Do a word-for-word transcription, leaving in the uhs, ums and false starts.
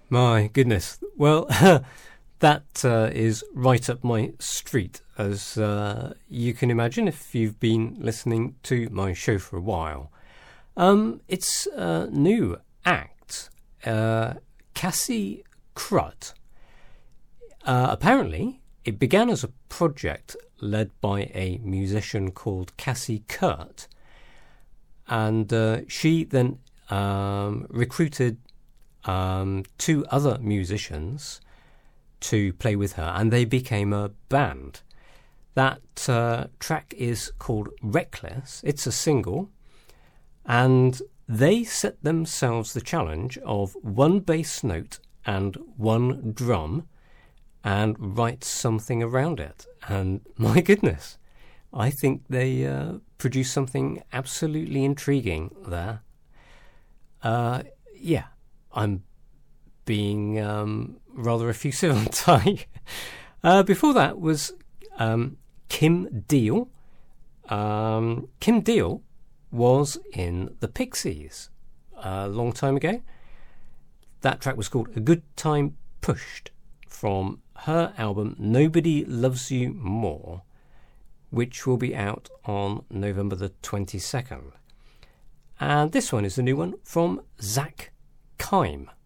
My goodness. Well, that uh, is right up my street, as uh, you can imagine if you've been listening to my show for a while. Um, it's a new act, uh, Cassie Crut. Uh, apparently, it began as a project led by a musician called Cassie Kurt, and uh, she then um, recruited um, two other musicians to play with her, and they became a band. That uh, track is called Reckless. It's a single, and they set themselves the challenge of one bass note and one drum and write something around it. And my goodness, I think they uh, produced something absolutely intriguing there. Uh, yeah, I'm being um, rather effusive, aren't I? uh, before that was um, Kim Deal. Um, Kim Deal was in the Pixies a long time ago. That track was called A Good Time Pushed, from her album Nobody Loves You More, which will be out on November the twenty-second. And this one is the new one from Zach Kime.